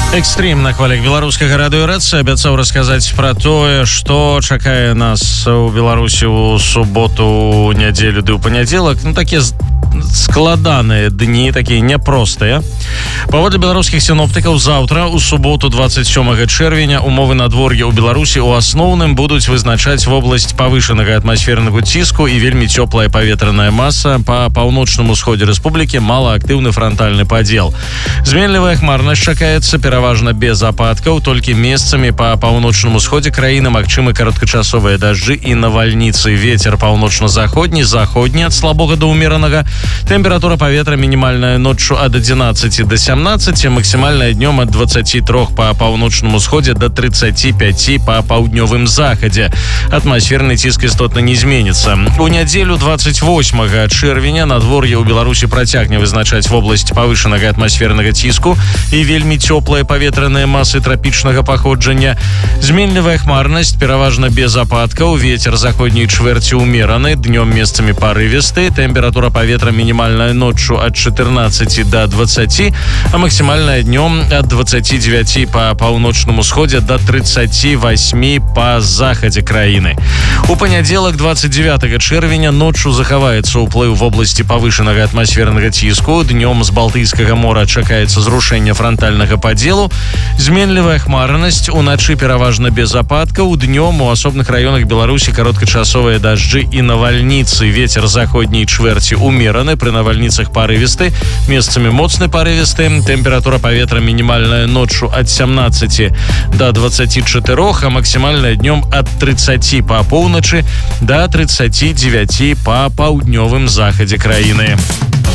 Экстрим на хвалях беларускага радыё РЭЦ абяцаў расказаць пра тое, што чакае нас у Беларусі ў суботу, нядзелю ды ў панядзелак. Такія складаныя дні, такія няпростыя. Паводле беларускіх сіноптыкаў, заўтра у суботу 27 чэрвеня умовы надвор'я ў Беларусі ў асноўным будуць вызначаць вобласць павышанага атмасфернага ціску і вельмі цёплая паветраная маса. Па паўночным усходзе рэспублікі малаактыўны франтальны падзел. Зменлівая хмарнасць чакаецца пераважна без ападкаў, толькі месцамі па паўночным усходзе краіны магчымы кароткачасовыя дажджы і навальніцы. Вецер паўночна-заходні, заходні ад слабога да ўмеранага. Тэмпература паветра мінімальная ноччу ад 11 до 17, максімальная днём ад 23 па паўночным усходзе до 35 па паўднёвым захадзе. Атмасферны ціск істотна не зменіцца. У нядзелю 28 чэрвеня надвор'е ў Беларусі працягне вызначаць вобласць павышанага атмасфернага ціску і вельмі цёплая паветраныя масы трапічнага паходжання. Зменлівая хмарнасць пераважна без ападкаў, вецер заходняй чвэрці ўмераны, днём месцамі парывісты, тэмпература паветра мінімальная ноччу ад 14 до 20, а максімальная днём ад 29 па паўночным усходзе до 38 па захадзе краіны. У панядзелак 29 чэрвеня ноччу захаваецца ўплыў вобласці павышанага атмасфернага ціску, днём з Балтыйскага мора чакаецца зрушэнне франтальнага падзелу, зменлівая хмарнасць, уначы пераважна без ападкаў, днём у асобных раёнах Беларусі кароткачасовыя дажджы і навальніцы. Вецер заходняй чвэрці умераны, пры навальніцах парывісты, месцамі моцны парывісты, тэмпература паветра мінімальная ноччу ад 17 до 24, а максімальная днём ад 30 па поўначы до 39 па паўднёвым захадзе краіны.